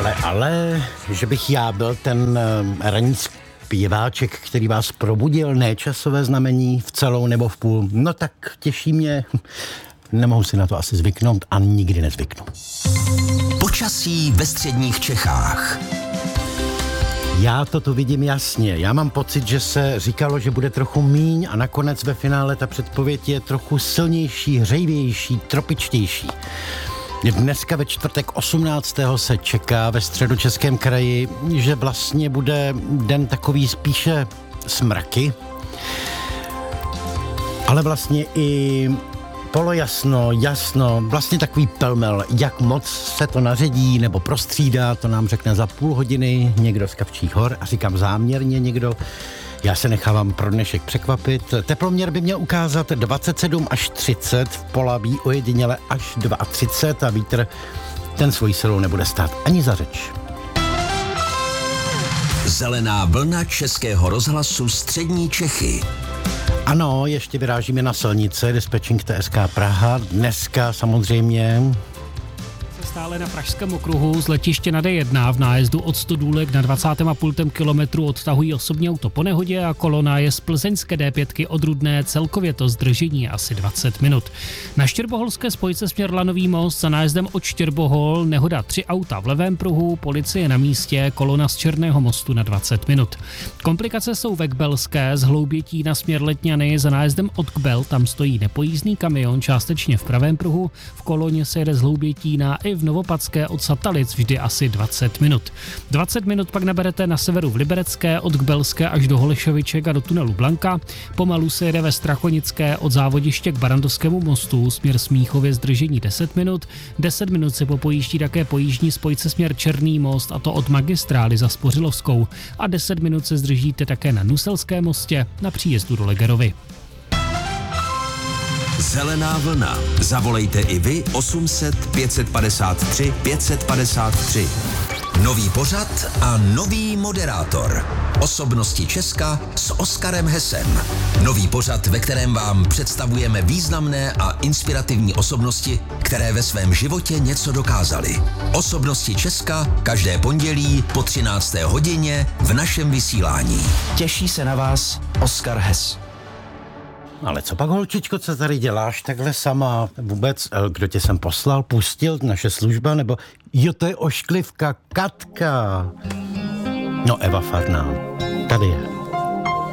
Ale, že bych já byl ten ranní zpěváček, který vás probudil, ne časové znamení v celou nebo v půl, no tak těší mě. Nemohu si na to asi zvyknout a nikdy nezvyknu. Počasí ve středních Čechách. Já to tu vidím jasně. Já mám pocit, že se říkalo, že bude trochu míň a nakonec ve finále ta předpověď je trochu silnější, hřejivější, tropičtější. Dneska ve čtvrtek 18. se čeká ve Středočeském kraji, že vlastně bude den takový spíše smraky, ale vlastně i polojasno, jasno, vlastně takový pelmel. Jak moc se to naředí nebo prostřídá, to nám řekne za půl hodiny někdo z Kavčích hor a říkám záměrně někdo. Já se nechávám pro dnešek překvapit. Teploměr by měl ukázat 27 až 30, v Polabí ojediněle až 32 a vítr ten svojí silou nebude stát ani za řeč. Zelená vlna Českého rozhlasu Střední Čechy. Ano, ještě vyrážíme na silnice, Dispečink TSK Praha. Dneska samozřejmě stále na Pražském okruhu z letiště na D1 v nájezdu od Stodůlek na 20,5 kilometru odtahují osobní auto po nehodě a kolona je z plzeňské D5 od Rudné, celkově to zdržení asi 20 minut. Na Štěrboholské spojce směr Lanový most za nájezdem od Štěrbohol nehoda 3 auta v levém pruhu, policie na místě, kolona z Černého mostu na 20 minut. Komplikace jsou ve Kbelské z Hloubětí na směr Letňany za nájezdem od Kbel, tam stojí nepojízdný kamion částečně v pravém pruhu, v koloně se jede z Hloubětína i v Novopadské od Satalic vždy asi 20 minut. 20 minut pak naberete na severu v Liberecké od Kbelské až do Holešoviček a do tunelu Blanka. Pomalu se jede ve Strachonické od Závodiště k Barandovskému mostu směr Smíchově zdržení 10 minut. 10 minut se popojíždí také po jižní spojce směr Černý most a to od magistrály za Spořilovskou a 10 minut se zdržíte také na Nuselském mostě na příjezdu do Legerovy. Zelená vlna. Zavolejte i vy 800 553 553. Nový pořad a nový moderátor. Osobnosti Česka s Oskarem Hesem. Nový pořad, ve kterém vám představujeme významné a inspirativní osobnosti, které ve svém životě něco dokázaly. Osobnosti Česka každé pondělí po 13. hodině v našem vysílání. Těší se na vás Oskar Hes. Ale co pak, holčičko, co tady děláš takhle sama? Vůbec, kdo tě sem poslal, pustil, naše služba, nebo jo, to je ošklivka, Katka. No, Eva Farná, tady je.